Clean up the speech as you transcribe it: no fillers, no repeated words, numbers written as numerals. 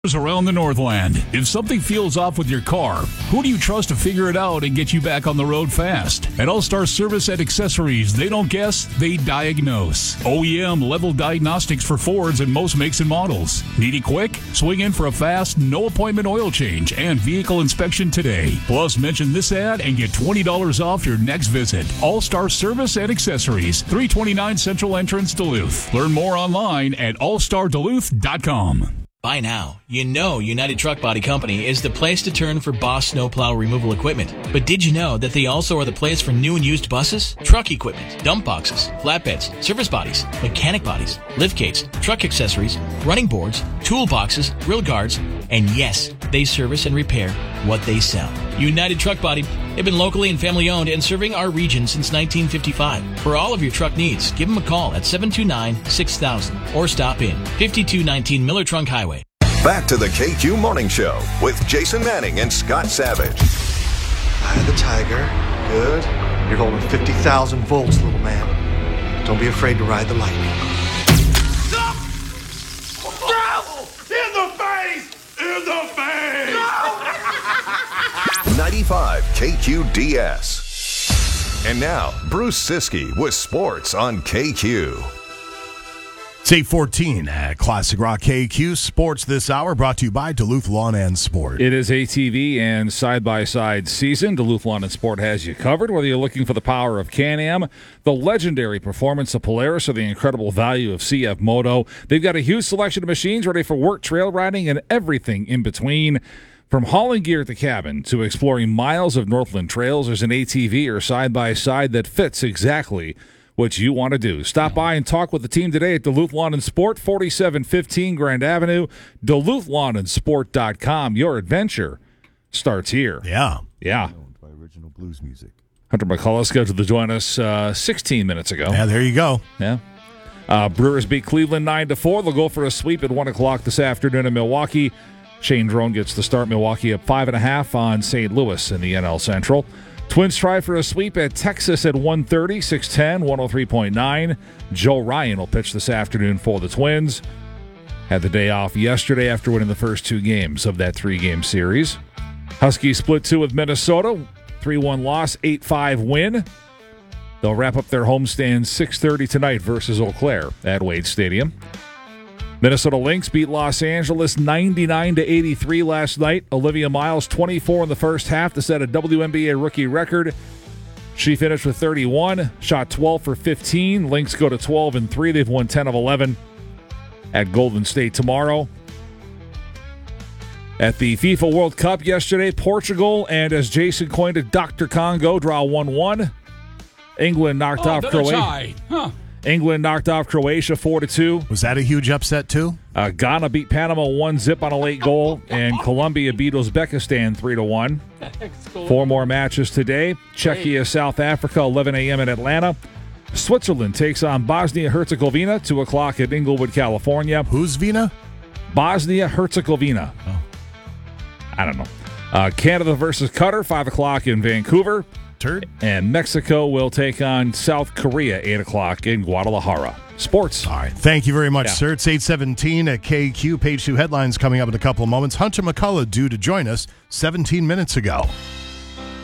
Around the Northland. If something feels off with your car, who do you trust to figure it out and get you back on the road fast? At All-Star Service and Accessories, they don't guess, they diagnose. OEM level diagnostics for Fords and most makes and models. Need it quick? Swing in for a fast, no appointment oil change and vehicle inspection today. Plus, mention this ad and get $20 off your next visit. All-Star Service and Accessories, 329 Central Entrance, Duluth. Learn more online at allstarduluth.com. By now, you know United Truck Body Company is the place to turn for Boss snowplow removal equipment. But did you know that they also are the place for new and used buses, truck equipment, dump boxes, flatbeds, service bodies, mechanic bodies, lift gates, truck accessories, running boards, toolboxes, grill guards, and yes, they service and repair what they sell. United Truck Body, they've been locally and family owned and serving our region since 1955. For all of your truck needs, give them a call at 729-6000 or stop in 5219 Miller Trunk Highway. Back to the KQ Morning Show with Jason Manning and Scott Savage. Eye of the tiger. Good. You're holding 50,000 volts, little man. Don't be afraid to ride the lightning. Stop! No! In the face! In the face! No! 95 KQDS. And now, Bruce Siskey with sports on KQ. It's 8:14 at Classic Rock KQ Sports this hour, brought to you by Duluth Lawn and Sport. It is ATV and side-by-side season. Duluth Lawn and Sport has you covered, whether you're looking for the power of Can-Am, the legendary performance of Polaris, or the incredible value of CF Moto. They've got a huge selection of machines ready for work, trail riding, and everything in between. From hauling gear at the cabin to exploring miles of Northland trails, there's an ATV or side-by-side that fits exactly what you want to do. Stop by and talk with the team today at Duluth Lawn and Sport, 4715 Grand Avenue, DuluthLawnandSport.com. Your adventure starts here. Yeah. By original blues music. Hunter McCullough scheduled to join us 16 minutes ago. Yeah, there you go. Yeah. Brewers beat Cleveland 9-4. They'll go for a sweep at 1 o'clock this afternoon in Milwaukee. Shane Drone gets the start. Milwaukee up 5.5 on St. Louis in the NL Central. Twins try for a sweep at Texas at 1:30, 6:10, 103.9. Joe Ryan will pitch this afternoon for the Twins. Had the day off yesterday after winning the first two games of that three-game series. Huskies split 2 with Minnesota, 3-1 loss, 8-5 win. They'll wrap up their homestand 6:30 tonight versus Eau Claire at Wade Stadium. Minnesota Lynx beat Los Angeles 99-83 last night. Olivia Miles, 24 in the first half to set a WNBA rookie record. She finished with 31, shot 12 for 15. Lynx go to 12-3. They've won 10 of 11 at Golden State tomorrow. At the FIFA World Cup yesterday, Portugal and, as Jason coined it, Dr. Congo draw 1-1. England knocked off Croatia. England knocked off Croatia 4-2. Was that a huge upset, too? Ghana beat Panama 1-0 on a late goal, and Colombia beat Uzbekistan 3-1. 4 more matches today. Czechia, South Africa, 11 a.m. in Atlanta. Switzerland takes on Bosnia-Herzegovina, 2 o'clock at Inglewood, California. Who's Vina? Bosnia-Herzegovina. Oh. I don't know. Canada versus Qatar, 5 o'clock in Vancouver. And Mexico will take on South Korea, 8 o'clock in Guadalajara. Sports. All right. Thank you very much, sir. It's 8:17 at KQ. Page 2 headlines coming up in a couple of moments. Hunter McCullough due to join us 17 minutes ago.